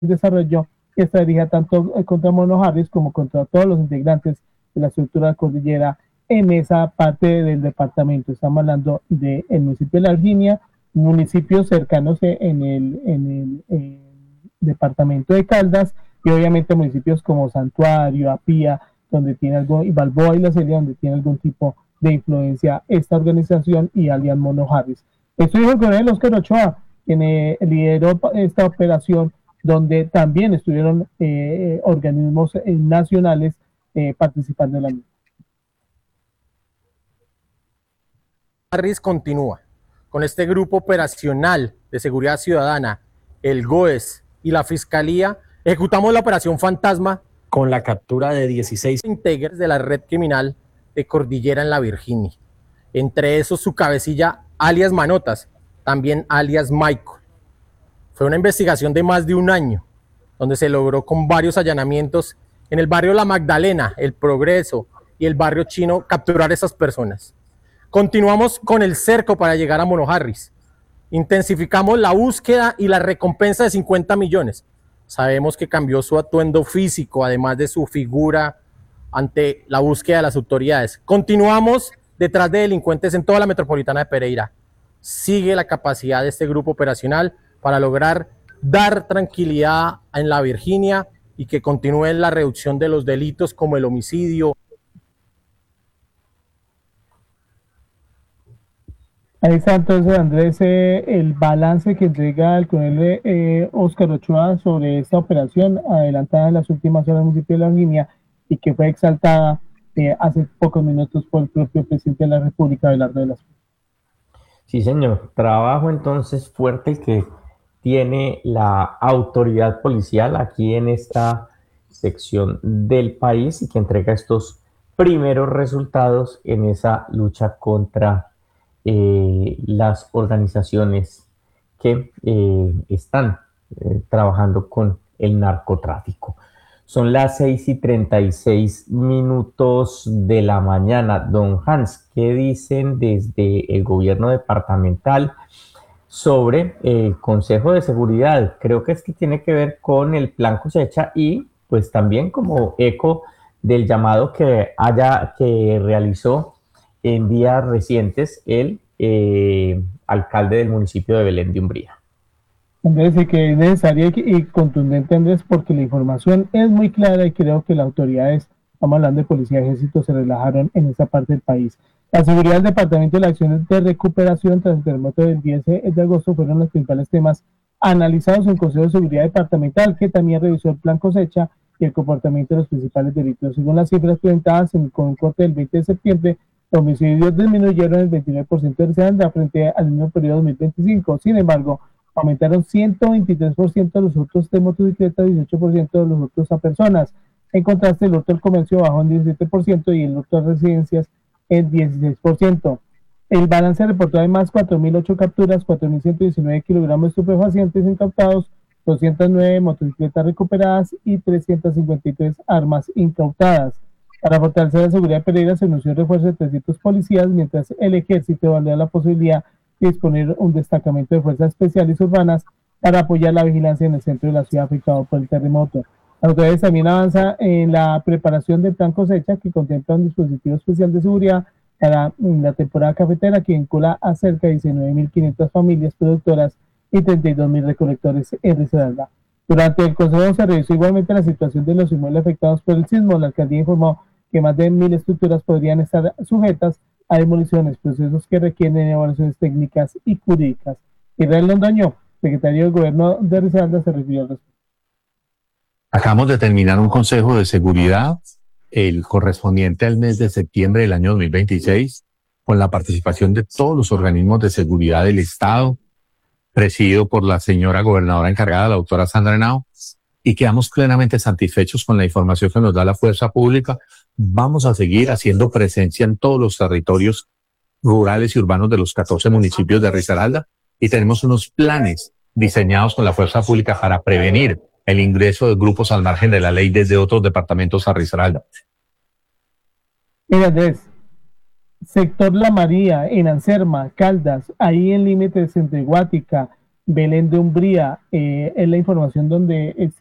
desarrolló estrategia tanto contra Mono Harris como contra todos los integrantes de la estructura de cordillera en esa parte del departamento. Estamos hablando del municipio de La Virginia, municipios cercanos en el departamento de Caldas y obviamente municipios como Santuario, Apía, donde tiene algo, y Balboa y La Celia, donde tiene algún tipo de influencia esta organización y alias Mono Harris. Esto dijo el coronel Oscar Ochoa, quien lideró esta operación, donde también estuvieron organismos nacionales participando en la misma. Harris continúa con este grupo operacional de seguridad ciudadana, el GOES y la Fiscalía. Ejecutamos la operación Fantasma con la captura de 16 integrantes de la red criminal de Cordillera en La Virginia. Entre esos su cabecilla, alias Manotas, también alias Michael. Fue una investigación de más de un año, donde se logró con varios allanamientos en el barrio La Magdalena, El Progreso y el barrio Chino capturar a esas personas. Continuamos con el cerco para llegar a Mono Harris. Intensificamos la búsqueda y la recompensa de 50 millones. Sabemos que cambió su atuendo físico, además de su figura ante la búsqueda de las autoridades. Continuamos detrás de delincuentes en toda la metropolitana de Pereira. Sigue la capacidad de este grupo operacional para lograr dar tranquilidad en La Virginia y que continúe la reducción de los delitos como el homicidio. Ahí está entonces, Andrés, el balance que entrega el coronel Oscar Ochoa sobre esta operación adelantada en las últimas horas del municipio de La Virginia y que fue exaltada hace pocos minutos por el propio presidente de la República, Abelardo de la Espriella. Sí, señor. Trabajo entonces fuerte que tiene la autoridad policial aquí en esta sección del país y que entrega estos primeros resultados en esa lucha contra las organizaciones que están trabajando con el narcotráfico. Son las 6:36 de la mañana. Don Hans, ¿qué dicen desde el gobierno departamental sobre el Consejo de Seguridad? Creo que es que tiene que ver con el plan cosecha y pues también como eco del llamado que realizó en días recientes el alcalde del municipio de Belén de Umbría. Andrés, sí que es necesaria y contundente, Andrés, porque la información es muy clara y creo que las autoridades, estamos hablando de policía y ejército, se relajaron en esa parte del país. La seguridad del departamento y las acciones de recuperación tras el terremoto del 10 de agosto fueron los principales temas analizados en el Consejo de Seguridad Departamental, que también revisó el plan cosecha y el comportamiento de los principales delitos. Según las cifras presentadas con un corte del 20 de septiembre, los homicidios disminuyeron el 29% frente al mismo periodo 2025. Sin embargo, aumentaron 123% los hurtos de motocicletas, 18% de los hurtos a personas. En contraste, el hurto del comercio bajó en 17% y el hurto de residencias en 16%. El balance reportó además 4.008 capturas, 4.119 kilogramos de estupefacientes incautados, 209 motocicletas recuperadas y 353 armas incautadas. Para fortalecer la seguridad de Pereira se anunció el refuerzo de 300 policías, mientras el ejército evalúa la posibilidad de disponer un destacamento de fuerzas especiales urbanas para apoyar la vigilancia en el centro de la ciudad afectado por el terremoto. Las autoridades también avanzan en la preparación del plan cosecha, que contempla un dispositivo especial de seguridad para la temporada cafetera que vincula a cerca de 19.500 familias productoras y 32.000 recolectores en Risaralda. Durante el consejo se revisó igualmente la situación de los inmuebles afectados por el sismo. La alcaldía informó que más de 1.000 estructuras podrían estar sujetas a demoliciones, procesos que requieren evaluaciones técnicas y jurídicas. Israel Londoño, secretario del Gobierno de Risaralda, se refirió al respecto. Acabamos de terminar un consejo de seguridad, el correspondiente al mes de septiembre del año 2026, con la participación de todos los organismos de seguridad del Estado, presidido por la señora gobernadora encargada, la doctora Sandra Henao, y quedamos plenamente satisfechos con la información que nos da la fuerza pública. Vamos a seguir haciendo presencia en todos los territorios rurales y urbanos de los 14 municipios de Risaralda y tenemos unos planes diseñados con la fuerza pública para prevenir el ingreso de grupos al margen de la ley desde otros departamentos a Risaralda. Mira, Andrés, sector La María, en Anserma, Caldas, ahí en límites entre Guática, Belén de Umbría, es la información donde